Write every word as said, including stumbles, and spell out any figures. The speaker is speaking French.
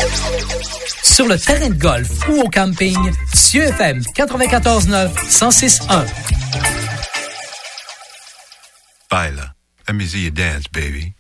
Sur le terrain de golf ou au camping, Cieux F M quatre-vingt-quatorze neuf, cent six un. Baila, let me see you dance, baby.